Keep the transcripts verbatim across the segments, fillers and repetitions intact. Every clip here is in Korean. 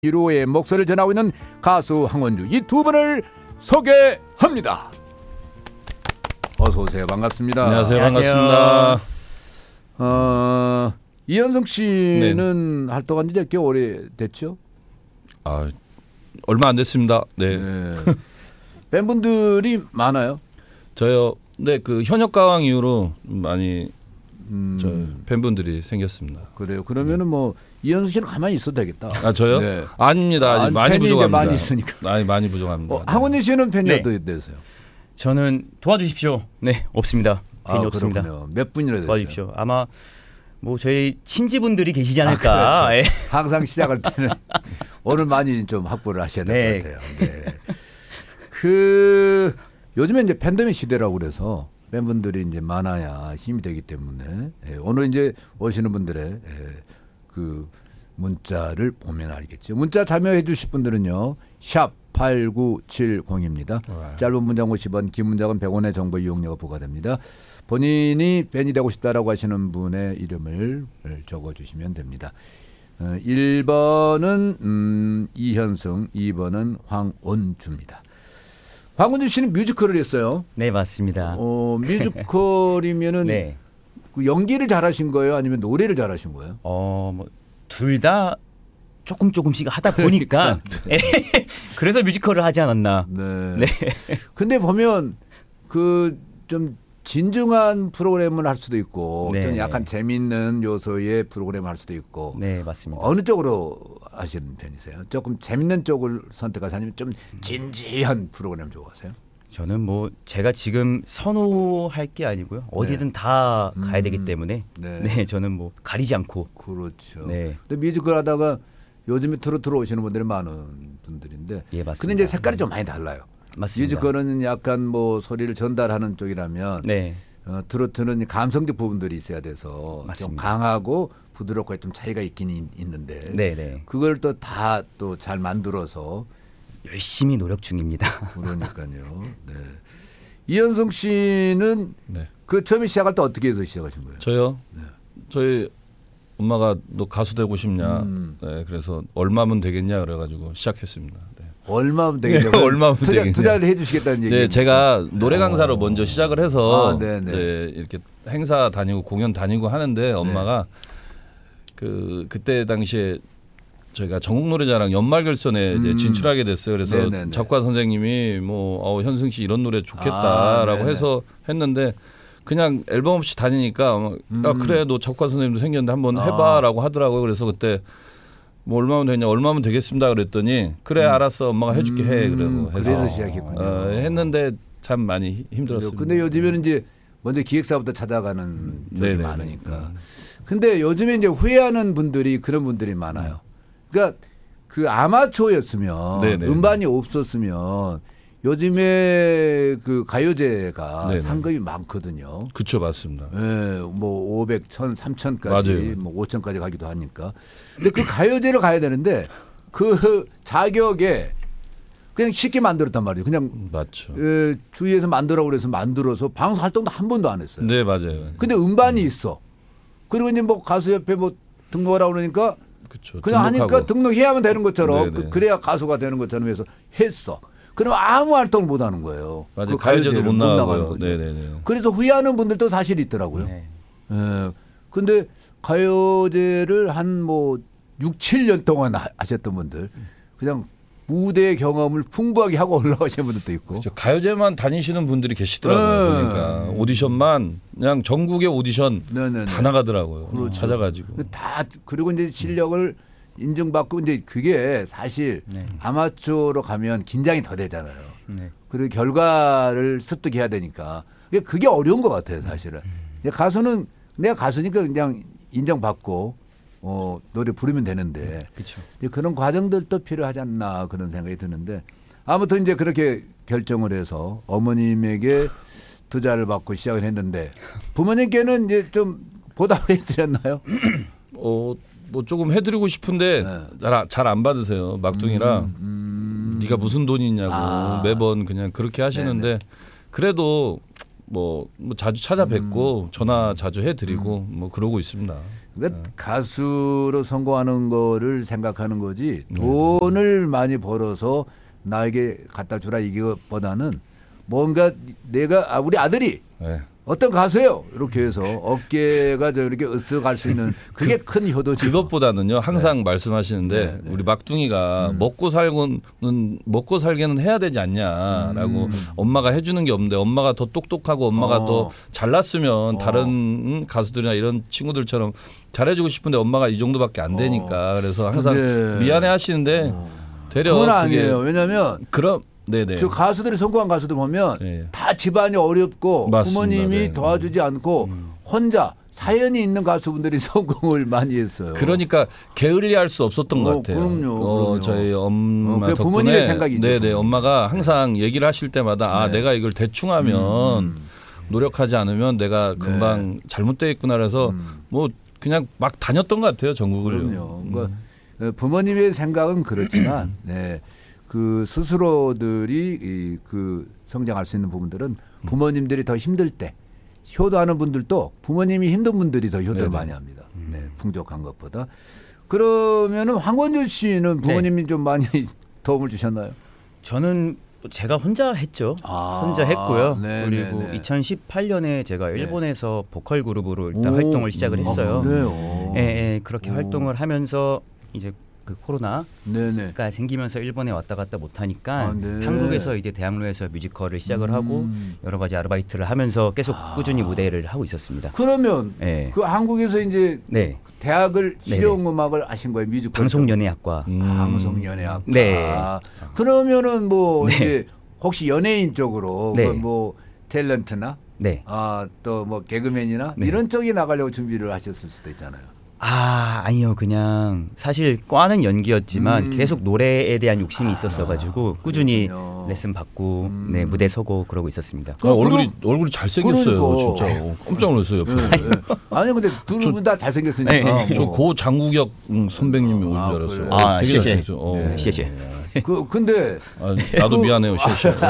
일 호의 목소리를 전하고 있는 가수 황원주, 이 두 분을 소개합니다. 어서 오세요. 반갑습니다. 안녕하세요. 반갑습니다. 어, 이현승 씨는 네. 활동한 지 꽤 오래됐죠? 아, 얼마 안 됐습니다. 네. 네. 팬분들이 많아요? 저요. 네, 그 현역가왕 이후로 많이 음. 저 팬분들이 생겼습니다. 그래요. 그러면은 뭐 이현승 씨는 가만히 있어도 되겠다. 아, 저요? 네. 아닙니다. 아직 아, 많이 부족합니다. 많이 있으니까. 아니, 많이 부족합니다. 어, 황원주 씨는 팬이 네. 어떻게 되세요? 저는 도와주십시오. 네, 없습니다. 팬이 아, 없습니다. 그렇군요. 몇 분이나 되세요? 도와주십시오. 아마 뭐 저희 친지분들이 계시지 아, 않을까. 그렇죠. 예. 항상 시작할 때는 오늘 많이 좀 확보를 하셔야 될 것 네. 같아요. 네. 그 요즘에 이제 팬데믹 시대라고 그래서 팬분들이 이제 많아야 힘이 되기 때문에 예, 오늘 이제 오시는 분들의 예, 그 문자를 보면 알겠죠. 문자 참여해 주실 분들은요. 샵 팔구칠공입니다. 짧은 문장 오십 원, 긴 문장은 백 원의 정보 이용료가 부과됩니다. 본인이 팬이 되고 싶다라고 하시는 분의 이름을 적어주시면 됩니다. 어, 일 번은 음, 이현승, 이 번은 황원주입니다. 황원주 씨는 뮤지컬을 했어요. 네, 맞습니다. 어, 뮤지컬이면은 네. 그 연기를 잘하신 거예요? 아니면 노래를 잘하신 거예요? 어, 뭐 둘 다 조금 조금씩 하다 보니까 그래서 뮤지컬을 하지 않았나. 네. 네. 근데 보면 그 좀 진중한 프로그램을 할 수도 있고 네. 좀 약간 재밌는 요소의 프로그램을 할 수도 있고 네, 맞습니다. 어느 쪽으로 하시는 편이세요? 조금 재밌는 쪽을 선택하세요? 아니면 좀 진지한 프로그램 좋아하세요? 저는 뭐 제가 지금 선호할 게 아니고요. 어디든 네. 다 가야 음. 되기 때문에 네. 네, 저는 뭐 가리지 않고. 그렇죠. 네. 근데 뮤지컬 하다가 요즘에 트로트로 오시는 분들이 많은 분들인데 예, 맞습니다. 근데 이제 색깔이 좀 많이 달라요. 맞습니다. 뮤지컬은 약간 뭐 소리를 전달하는 쪽이라면 네. 어, 트로트는 감성적 부분들이 있어야 돼서 맞습니다. 좀 강하고 부드럽고 좀 차이가 있긴 있, 있는데 네, 네. 그걸 또 다 또 잘 만들어서 열심히 노력 중입니다. 그러니까요. 네. 이현승 씨는 네. 그 처음에 시작할 때 어떻게 해서 시작하신 거예요? 저요. 네. 저희 엄마가 너 가수 되고 싶냐. 음. 네, 그래서 얼마면 되겠냐 그래가지고 시작했습니다. 네. 얼마면 되겠냐고 네, 얼마면 투자, 되겠냐. 투자를 해주시겠다는 얘기예요. 네, 제가 노래 강사로 어. 먼저 시작을 해서 아, 네, 네. 이제 이렇게 행사 다니고 공연 다니고 하는데 엄마가 그 그때 당시에 저희가 전국 노래자랑 연말 결선에 음. 이제 진출하게 됐어요. 그래서 네, 네, 네. 작가 선생님이 뭐 어, 현승 씨 이런 노래 좋겠다라고 아, 네, 네. 해서 했는데 그냥 앨범 없이 다니니까 음. 야 그래 너 작가 선생님도 생겼는데 한번 아. 해봐라고 하더라고요. 그래서 그때 뭐 얼마면 되냐 얼마면 되겠습니다 그랬더니 그래 음. 알았어 엄마가 해줄게 해 음, 그러고 해서 그래서 시작했군요. 어, 했는데 참 많이 힘들었습니다. 근데 요즘에는 이제 먼저 기획사부터 찾아가는 쪽이 네네네. 많으니까. 근데 요즘에 이제 후회하는 분들이 그런 분들이 많아요. 그러니까 그 아마추어였으면 네네. 음반이 없었으면 요즘에 그 가요제가 네네. 상금이 많거든요. 그쵸 맞습니다. 예, 뭐 오백, 천, 삼천까지 맞아요. 뭐 오천까지 가기도 하니까. 근데 그 가요제를 가야 되는데 그 자격에 그냥 쉽게 만들었단 말이에요. 그냥 맞죠. 에, 주위에서 만들라고 그래서 만들어서 방송 활동도 한 번도 안 했어요. 네 맞아요. 근데 음반이 있어. 그리고 이제 뭐 가수협회 뭐 등록하라고 그러니까 그쵸. 그냥 등록하고. 하니까 등록해야만 되는 것처럼 네네. 그, 그래야 가수가 되는 것처럼 해서 했어. 그럼 아무 활동을 못 하는 거예요. 맞아요. 그 가요제도 가요제를 못 나가는 나가고요. 거죠. 네네네. 그래서 후회하는 분들도 사실 있더라고요. 네. 예. 근데 가요제를 한 뭐 육, 칠 년 동안 하- 하셨던 분들 그냥 무대 경험을 풍부하게 하고 올라가시는 분들도 있고. 그렇죠. 가요제만 다니시는 분들이 계시더라고요. 네. 보니까 오디션만 그냥 전국의 오디션 네네네. 다 나가더라고요. 그렇죠. 찾아가지고. 다 그리고 이제 실력을 인정받고 이제 그게 사실 네. 아마추어로 가면 긴장이 더 되잖아요. 네. 그리고 결과를 습득해야 되니까 그게, 그게 어려운 것 같아요, 사실은. 근데 가수는 내가 가수니까 그냥 인정받고 어, 노래 부르면 되는데 그렇죠. 이제 그런 과정들도 필요하지 않나 그런 생각이 드는데 아무튼 이제 그렇게 결정을 해서 어머님에게 투자를 받고 시작을 했는데 부모님께는 이제 좀 보답을 해드렸나요? 어, 뭐 조금 해드리고 싶은데 네. 잘 안 받으세요. 막둥이라 음, 음. 네가 무슨 돈이 있냐고 아. 매번 그냥 그렇게 하시는데 네네. 그래도 뭐, 뭐 자주 찾아뵙고 전화 자주 해드리고 뭐 그러고 있습니다. 그러니까 가수로 성공하는 거를 생각하는 거지 돈을 많이 벌어서 나에게 갖다 주라 이것보다는 뭔가 내가 아, 우리 아들이 네. 어떤 가수예요 이렇게 해서 어깨가 저렇게 으쓱할 수 있는 그게 그, 큰 효도죠. 그것보다는요 항상 네. 말씀하시는데 네, 네. 우리 막둥이가 음. 먹고 살고는 먹고 살게는 해야 되지 않냐라고 음. 엄마가 해주는 게 없는데 엄마가 더 똑똑하고 엄마가 어. 더 잘났으면 어. 다른 가수들이나 이런 친구들처럼 잘해주고 싶은데 엄마가 이 정도밖에 안 되니까 그래서 항상 근데. 미안해 하시는데 어. 되려 그건 그게 아니에요. 왜냐하면 그럼 네네 저 가수들이 성공한 가수들 보면 네. 다 집안이 어렵고 맞습니다. 부모님이 네. 도와주지 않고 혼자 사연이 있는 가수분들이 성공을 많이 했어요. 그러니까 게을리할 수 없었던 것 어, 같아요. 그럼요, 어, 그럼요. 저희 엄마 어, 그게 덕분에 부모님의 생각이죠. 네네 엄마가 항상 얘기를 하실 때마다 아 네. 내가 이걸 대충 하면 음. 노력하지 않으면 내가 금방 잘못되어 있구나 그래서 음. 뭐 그냥 막 다녔던 것 같아요 전국을요. 그럼요. 그러니까 부모님의 생각은 그렇지만 네. 그 스스로들이 이 그 성장할 수 있는 부분들은 부모님들이 더 힘들 때 효도하는 분들도 부모님이 힘든 분들이 더 효도를 네네. 많이 합니다. 네, 풍족한 것보다. 그러면은 황건주 씨는 부모님이 네. 좀 많이 도움을 주셨나요? 저는 제가 혼자 했죠. 아, 혼자 했고요. 네, 그리고 네, 네. 이천십팔 년에 제가 네. 일본에서 보컬 그룹으로 일단 오. 활동을 시작을 했어요. 아, 그래요. 예, 예, 그렇게 오. 활동을 하면서 이제 그 코로나가 네네. 생기면서 일본에 왔다 갔다 못하니까 아, 네. 한국에서 이제 대학로에서 뮤지컬을 시작을 음. 하고 여러 가지 아르바이트를 하면서 계속 아. 꾸준히 무대를 하고 있었습니다. 그러면 예. 그 한국에서 이제 네, 대학을 네네. 실용음악을 하신 거예요, 뮤지컬. 방송연예학과. 음. 방송연예학과. 네. 그러면은 뭐 네. 이제 혹시 연예인 쪽으로 네. 그 뭐 탤런트나 네. 아 또 뭐 개그맨이나 네. 이런 쪽에 나가려고 준비를 하셨을 수도 있잖아요. 아, 아니요. 그냥 사실 과는 연기였지만 음. 계속 노래에 대한 욕심이 있었어 가지고 꾸준히 그렇군요. 레슨 받고 음. 네, 무대 서고 그러고 있었습니다. 아, 얼굴이 그럼- 얼굴이 잘생겼어요 그러니까. 진짜 어, 깜짝 놀랐어요 옆에. 네, 네. 아니 근데 두 분 다 잘생겼으니까. 네. 뭐. 저고 장국혁 음, 선배님이 오신 아, 줄 알았어요. 그래요? 어, 아, 되게 시시해. 잘생겼어요. 어. 네. 시시해. 그 근데 아, 나도 그- 미안해요, 시시. 어, 어.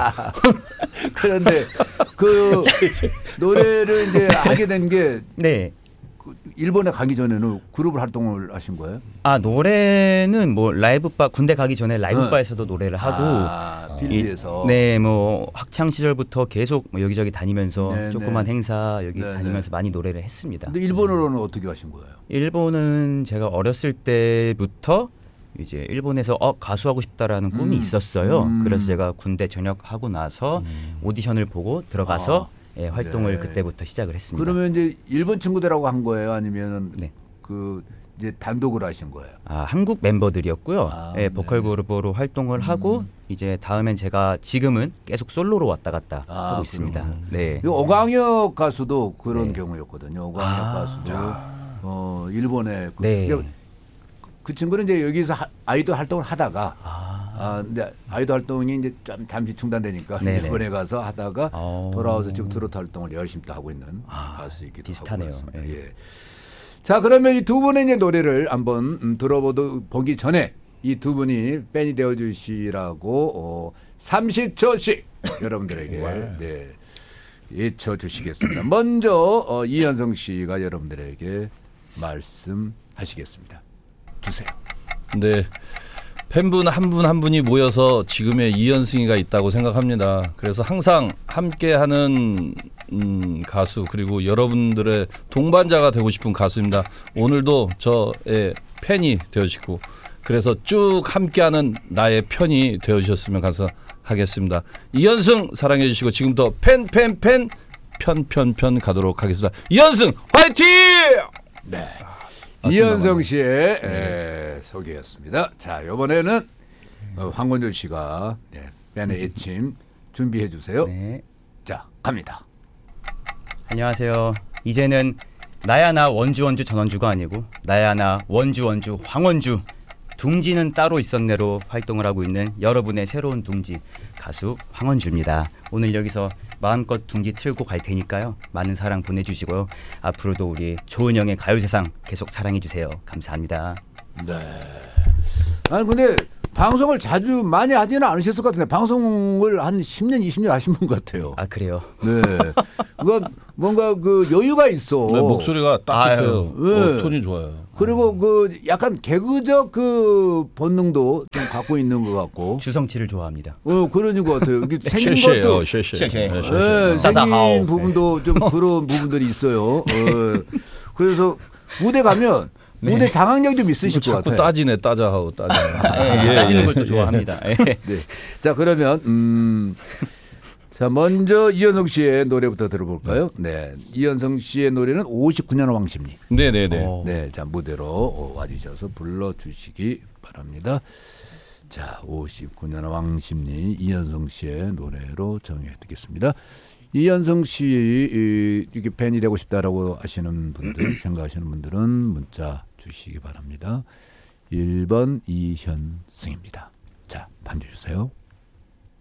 그런데 그 노래를 이제 하게 된 게 네. 그 일본에 가기 전에는 그룹을 활동을 하신 거예요? 아, 노래는 뭐 라이브 바 군대 가기 전에 라이브 네. 바에서도 노래를 하고 아, 필드에서. 네, 뭐 학창 시절부터 계속 뭐 여기저기 다니면서 네, 조그만 네. 행사 여기 네, 다니면서 네. 많이 노래를 했습니다. 근데 일본어로는 어떻게 하신 거예요? 일본은 제가 어렸을 때부터 이제 일본에서 어 가수하고 싶다라는 꿈이 음. 있었어요. 음. 그래서 제가 군대 전역하고 나서 오디션을 보고 들어가서 예, 활동을 네. 그때부터 시작을 했습니다. 그러면 이제 일본 친구들하고 한 거예요? 아니면 네. 그 이제 단독으로 하신 거예요? 아, 한국 멤버들이었고요. 아, 예, 네. 보컬 그룹으로 활동을 하고 이제 다음엔 제가 지금은 계속 솔로로 왔다 갔다 아, 하고 있습니다. 그렇군요. 네. 이 오광혁 가수도 그런 네. 경우였거든요. 오광혁 아. 가수도 어, 일본에 그, 네. 그, 그 친구는 이제 여기서 하, 아이돌 활동을 하다가 아, 아, 근데 아이돌 활동이 이제 좀 잠시 중단되니까 네네. 일본에 가서 하다가 어. 돌아와서 지금 트로트 활동을 열심히 또 하고 있는 아, 가수이기도 비슷하네요. 하고 그렇습니다. 예. 예. 자, 그러면 이 두 분의 이제 노래를 한번 음, 들어보도 보기 전에 이 두 분이 팬이 되어 주시라고 어, 삼십 초씩 여러분들에게 네, 예쳐 주시겠습니다. 먼저 어, 이현성 씨가 여러분들에게 말씀하시겠습니다. 주세요. 네. 팬분 한 분 한 분이 모여서 지금의 이현승이가 있다고 생각합니다. 그래서 항상 함께하는 음, 가수 그리고 여러분들의 동반자가 되고 싶은 가수입니다. 오늘도 저의 팬이 되어주시고 그래서 쭉 함께하는 나의 편이 되어주셨으면 감사하겠습니다. 이현승 사랑해 주시고 지금부터 팬 팬 팬 편 편 편 가도록 하겠습니다. 이현승 화이팅! 네. 아, 이현성 씨의 에, 소개였습니다. 자, 이번에는 어, 황건조 씨가 네, 팬의 애침 준비해 주세요. 네. 자, 갑니다. 안녕하세요. 이제는 나야 나 원주 원주 전원주가 아니고 나야 나 원주 원주 황원주 둥지는 따로 있었네로 활동을 하고 있는 여러분의 새로운 둥지 가수 황원주입니다. 오늘 여기서 마음껏 둥지 틀고 갈 테니까요. 많은 사랑 보내주시고요. 앞으로도 우리 조은영의 가요세상 계속 사랑해주세요. 감사합니다. 네. 아니 근데 방송을 자주 많이 하지는 않으셨을 것 같은데 방송을 한 십 년, 이십 년 하신 분 같아요. 아 그래요? 네. 그거 뭔가 그 여유가 있어. 네, 목소리가 따뜻해요. 네. 어, 톤이 좋아요. 그리고 그 약간 개그적 그 본능도 좀 갖고 있는 것 같고. 주성치를 좋아합니다. 어 그러는 것 같아요. 이게 생긴 쉐쉐요, 것도 쉐쉐. 쉐쉐. 네, 쉐쉐. 네, 사사하오. 생긴 부분도 좀 그런 부분들이 있어요. 어. 그래서 무대 가면 무대 장악력 좀 있으실 것 자꾸 같아요. 따지네, 따자하고 따자. 예, 따지는 걸 또 좋아합니다. 예. 네. 자 그러면 음. 자 먼저 이현성 씨의 노래부터 들어볼까요? 네, 이현성 씨의 노래는 오십구 년 왕십리. 네네네. 어. 네, 자 무대로 와주셔서 불러주시기 바랍니다. 자, 오십구 년 왕십리 이현성 씨의 노래로 정해드리겠습니다. 이현성 씨 이렇게 팬이 되고 싶다라고 하시는 분들, 생각하시는 분들은 문자 주시기 바랍니다. 일 번 이현승입니다. 자, 반주 주세요.